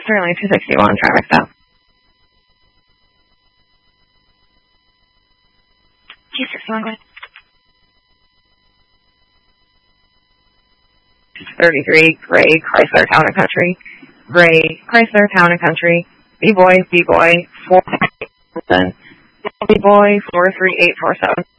Sterling 261, traffic stop. Q61, go ahead. 33, Gray, Chrysler, Town and Country. Gray, Chrysler, Town and Country. B-Boy, 4, B-Boy 43847.